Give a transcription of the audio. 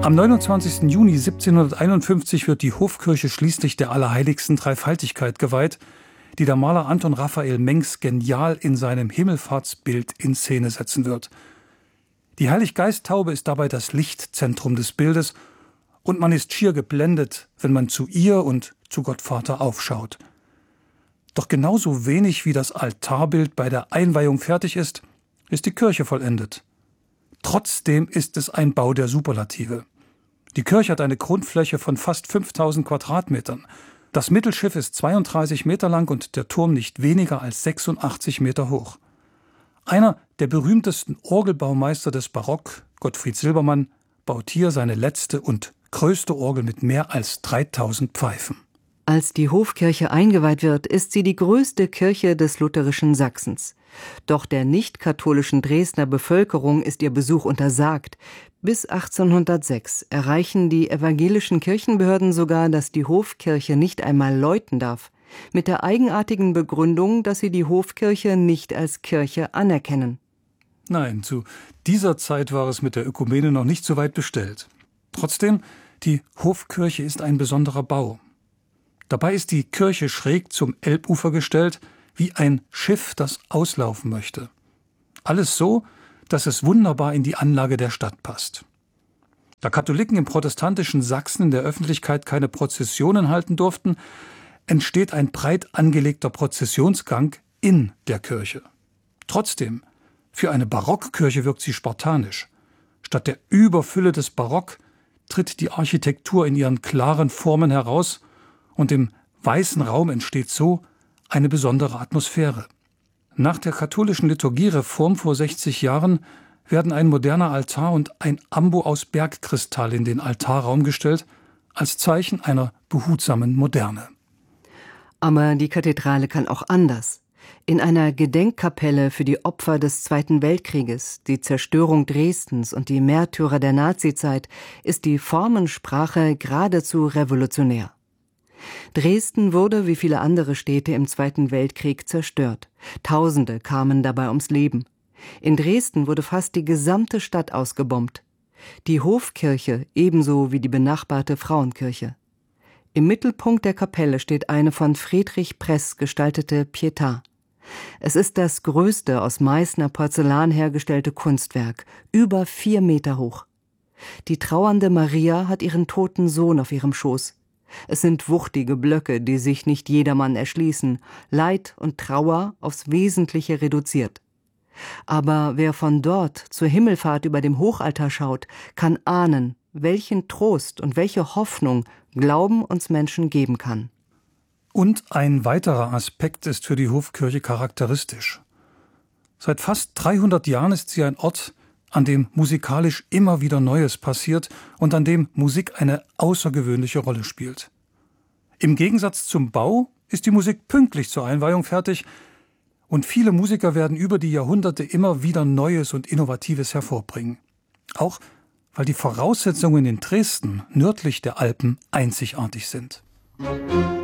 Am 29. Juni 1751 wird die Hofkirche schließlich der allerheiligsten Dreifaltigkeit geweiht, die der Maler Anton Raphael Mengs genial in seinem Himmelfahrtsbild in Szene setzen wird. Die Heiliggeisttaube ist dabei das Lichtzentrum des Bildes und man ist schier geblendet, wenn man zu ihr und zu Gott Vater aufschaut. Doch genauso wenig wie das Altarbild bei der Einweihung fertig ist, ist die Kirche vollendet. Trotzdem ist es ein Bau der Superlative. Die Kirche hat eine Grundfläche von fast 5000 Quadratmetern. Das Mittelschiff ist 32 Meter lang und der Turm nicht weniger als 86 Meter hoch. Einer der berühmtesten Orgelbaumeister des Barock, Gottfried Silbermann, baut hier seine letzte und größte Orgel mit mehr als 3000 Pfeifen. Als die Hofkirche eingeweiht wird, ist sie die größte Kirche des lutherischen Sachsens. Doch der nicht-katholischen Dresdner Bevölkerung ist ihr Besuch untersagt. Bis 1806 erreichen die evangelischen Kirchenbehörden sogar, dass die Hofkirche nicht einmal läuten darf, mit der eigenartigen Begründung, dass sie die Hofkirche nicht als Kirche anerkennen. Nein, zu dieser Zeit war es mit der Ökumene noch nicht so weit bestellt. Trotzdem, die Hofkirche ist ein besonderer Bau. Dabei ist die Kirche schräg zum Elbufer gestellt, wie ein Schiff, das auslaufen möchte. Alles so, dass es wunderbar in die Anlage der Stadt passt. Da Katholiken im protestantischen Sachsen in der Öffentlichkeit keine Prozessionen halten durften, entsteht ein breit angelegter Prozessionsgang in der Kirche. Trotzdem, für eine Barockkirche wirkt sie spartanisch. Statt der Überfülle des Barock tritt die Architektur in ihren klaren Formen heraus und im weißen Raum entsteht so eine besondere Atmosphäre. Nach der katholischen Liturgiereform vor 60 Jahren werden ein moderner Altar und ein Ambo aus Bergkristall in den Altarraum gestellt, als Zeichen einer behutsamen Moderne. Aber die Kathedrale kann auch anders. In einer Gedenkkapelle für die Opfer des Zweiten Weltkrieges, die Zerstörung Dresdens und die Märtyrer der Nazizeit ist die Formensprache geradezu revolutionär. Dresden wurde, wie viele andere Städte im Zweiten Weltkrieg, zerstört. Tausende kamen dabei ums Leben. In Dresden wurde fast die gesamte Stadt ausgebombt. Die Hofkirche ebenso wie die benachbarte Frauenkirche. Im Mittelpunkt der Kapelle steht eine von Friedrich Press gestaltete Pietà. Es ist das größte aus Meißner Porzellan hergestellte Kunstwerk, über 4 Meter hoch. Die trauernde Maria hat ihren toten Sohn auf ihrem Schoß. Es sind wuchtige Blöcke, die sich nicht jedermann erschließen, Leid und Trauer aufs Wesentliche reduziert. Aber wer von dort zur Himmelfahrt über dem Hochaltar schaut, kann ahnen, welchen Trost und welche Hoffnung Glauben uns Menschen geben kann. Und ein weiterer Aspekt ist für die Hofkirche charakteristisch. Seit fast 300 Jahren ist sie ein Ort, an dem musikalisch immer wieder Neues passiert und an dem Musik eine außergewöhnliche Rolle spielt. Im Gegensatz zum Bau ist die Musik pünktlich zur Einweihung fertig und viele Musiker werden über die Jahrhunderte immer wieder Neues und Innovatives hervorbringen. Auch weil die Voraussetzungen in Dresden nördlich der Alpen einzigartig sind.